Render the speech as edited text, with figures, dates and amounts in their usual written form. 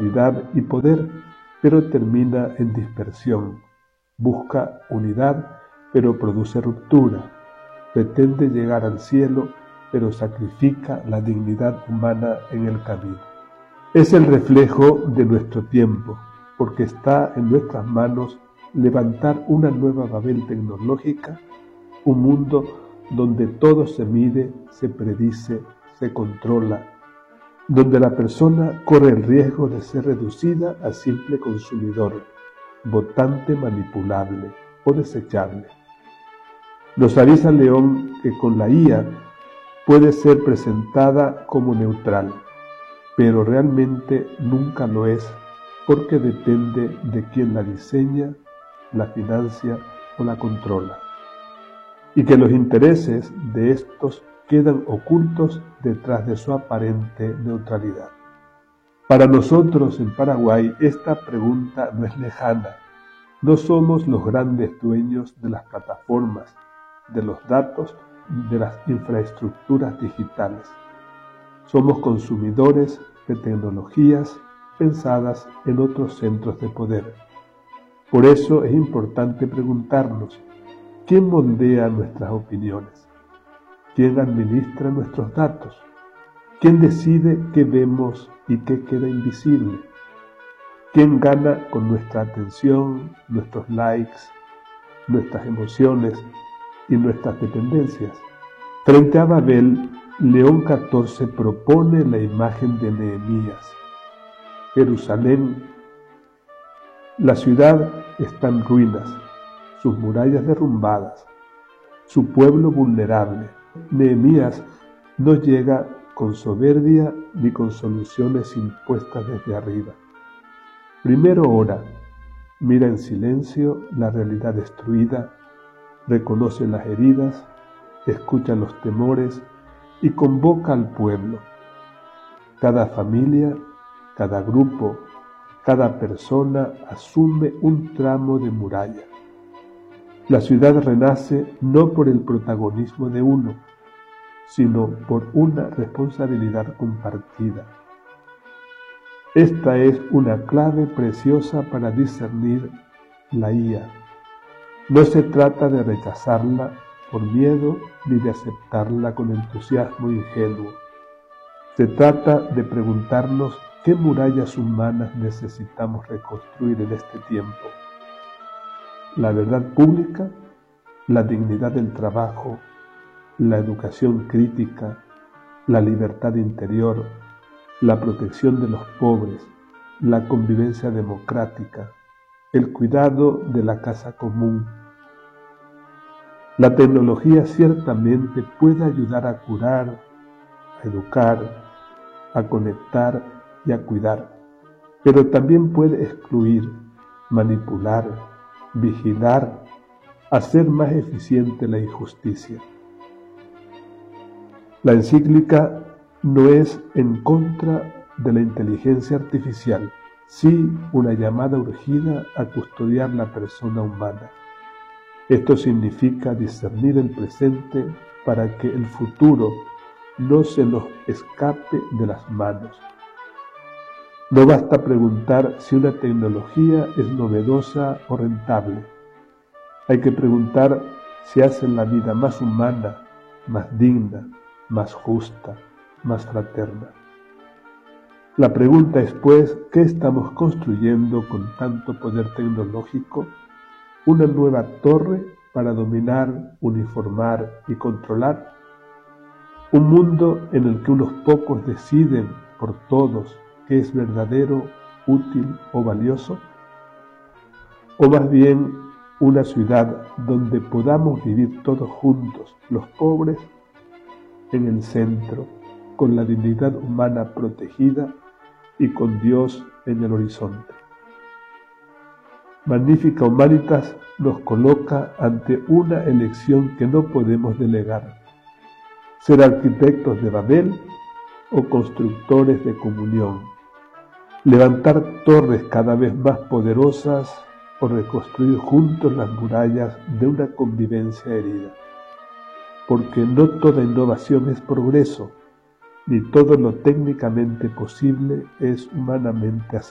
prosperidad y poder, pero termina en dispersión. Busca unidad, pero produce ruptura. Pretende llegar al cielo, pero sacrifica la dignidad humana en el camino. Es el reflejo de nuestro tiempo, porque está en nuestras manos levantar una nueva Babel tecnológica, un mundo donde todo se mide, se predice, se controla, donde la persona corre el riesgo de ser reducida a simple consumidor, votante manipulable o desechable. Nos avisa León que con la IA puede ser presentada como neutral, pero realmente nunca lo es, porque depende de quien la diseña, la financia o la controla, y que los intereses de estos quedan ocultos detrás de su aparente neutralidad. Para nosotros en Paraguay esta pregunta no es lejana. No somos los grandes dueños de las plataformas, de los datos, de las infraestructuras digitales. Somos consumidores de tecnologías pensadas en otros centros de poder. Por eso es importante preguntarnos, ¿quién moldea nuestras opiniones? ¿Quién administra nuestros datos? ¿Quién decide qué vemos y qué queda invisible? ¿Quién gana con nuestra atención, nuestros likes, nuestras emociones y nuestras dependencias? Frente a Babel, León XIV propone la imagen de Nehemías. Jerusalén, la ciudad está en ruinas, sus murallas derrumbadas, su pueblo vulnerable. Nehemías no llega con soberbia ni con soluciones impuestas desde arriba. Primero ora, mira en silencio la realidad destruida, reconoce las heridas, escucha los temores y convoca al pueblo. Cada familia, cada grupo, cada persona asume un tramo de muralla. La ciudad renace no por el protagonismo de uno, sino por una responsabilidad compartida. Esta es una clave preciosa para discernir la IA. No se trata de rechazarla por miedo ni de aceptarla con entusiasmo ingenuo. Se trata de preguntarnos qué murallas humanas necesitamos reconstruir en este tiempo. La verdad pública, la dignidad del trabajo, la educación crítica, la libertad interior, la protección de los pobres, la convivencia democrática, el cuidado de la casa común. La tecnología ciertamente puede ayudar a curar, a educar, a conectar y a cuidar, pero también puede excluir, manipular, vigilar, hacer más eficiente la injusticia. La encíclica no es en contra de la inteligencia artificial, sí una llamada urgida a custodiar la persona humana. Esto significa discernir el presente para que el futuro no se nos escape de las manos. No basta preguntar si una tecnología es novedosa o rentable. Hay que preguntar si hace la vida más humana, más digna, más justa, más fraterna. La pregunta es, pues, ¿qué estamos construyendo con tanto poder tecnológico? ¿Una nueva torre para dominar, uniformar y controlar? ¿Un mundo en el que unos pocos deciden por todos qué es verdadero, útil o valioso? ¿O más bien una ciudad donde podamos vivir todos juntos, los pobres en el centro, con la dignidad humana protegida y con Dios en el horizonte? Magnificat Humanitas nos coloca ante una elección que no podemos delegar: ser arquitectos de Babel o constructores de comunión, levantar torres cada vez más poderosas o reconstruir juntos las murallas de una convivencia herida. Porque no toda innovación es progreso, ni todo lo técnicamente posible es humanamente aceptable.